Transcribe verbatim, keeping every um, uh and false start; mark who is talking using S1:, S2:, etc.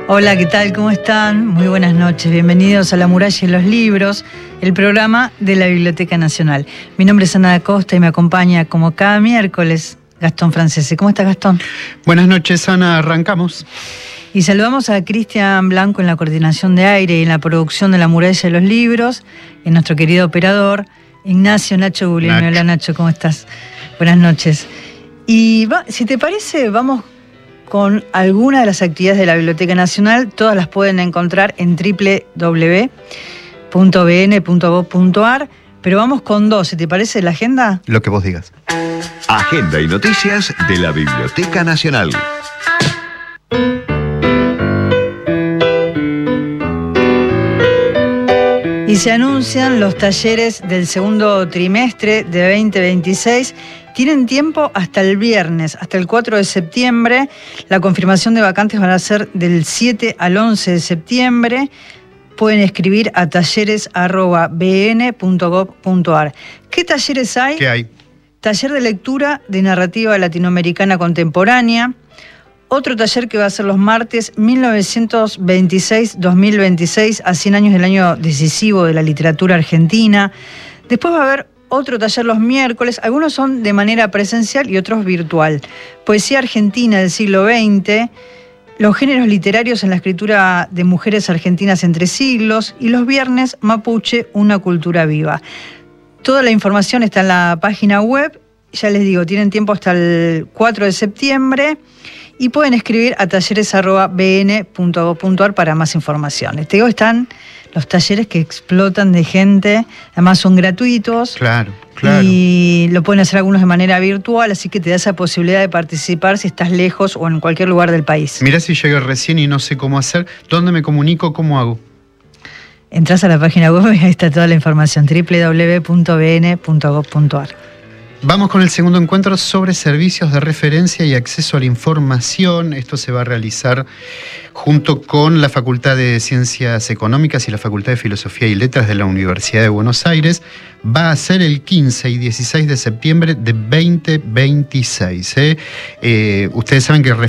S1: Hola, ¿qué tal? ¿Cómo están? Muy buenas noches. Bienvenidos a La Muralla y los Libros, el programa de la Biblioteca Nacional. Mi nombre es Ana da Costa y me acompaña como cada miércoles Gastón Francese. ¿Cómo estás, Gastón?
S2: Buenas noches, Ana. Arrancamos.
S1: Y saludamos a Cristian Blanco en la coordinación de aire y en la producción de La Muralla y los Libros, y nuestro querido operador Ignacio Nacho Guglielmi. Hola, Nacho, ¿cómo estás? Buenas noches. Y va, si te parece, vamos con algunas de las actividades de la Biblioteca Nacional. Todas las pueden encontrar en doble u doble u doble u punto b n punto gov punto a r, pero vamos con dos. ¿Si te parece la agenda?
S2: Lo que vos digas.
S3: Agenda y noticias de la Biblioteca Nacional.
S1: Y se anuncian los talleres del segundo trimestre de veinte veintiséis. Tienen tiempo hasta el viernes, hasta el cuatro de septiembre. La confirmación de vacantes van a ser del siete al once de septiembre. Pueden escribir a talleres arroba b n punto gov punto a r. ¿Qué talleres hay?
S2: ¿Qué hay?
S1: Taller de lectura de narrativa latinoamericana contemporánea. Otro taller que va a ser los martes mil novecientos veintiséis a dos mil veintiséis, a cien años del año decisivo de la literatura argentina. Después va a haber otro taller los miércoles. Algunos son de manera presencial y otros virtual. Poesía argentina del siglo veinte, los géneros literarios en la escritura de mujeres argentinas entre siglos, y los viernes Mapuche, una cultura viva. Toda la información está en la página web. Ya les digo, tienen tiempo hasta el cuatro de septiembre. Y pueden escribir a talleres arroba b n punto gov punto a r para más información. Te digo, están los talleres que explotan de gente, además son gratuitos.
S2: Claro, claro.
S1: Y lo pueden hacer algunos de manera virtual, así que te da esa posibilidad de participar si estás lejos o en cualquier lugar del país.
S2: Mirá, si llegué recién y no sé cómo hacer, ¿dónde me comunico? ¿Cómo hago?
S1: Entrás a la página web y ahí está toda la información, doble u doble u doble u punto b n punto gov punto a r.
S2: Vamos con el segundo encuentro sobre servicios de referencia y acceso a la información. Esto se va a realizar junto con la Facultad de Ciencias Económicas y la Facultad de Filosofía y Letras de la Universidad de Buenos Aires. Va a ser el quince y dieciséis de septiembre de veinte veintiséis. ¿eh? Eh, ustedes saben que